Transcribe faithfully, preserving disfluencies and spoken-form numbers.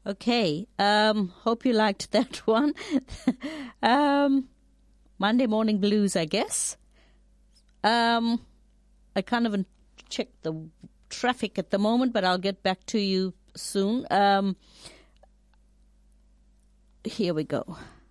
Okay. Um, hope you liked that one. um, Monday morning blues, I guess. Um, I can't even check the traffic at the moment, but I'll get back to you soon. Um, here we go.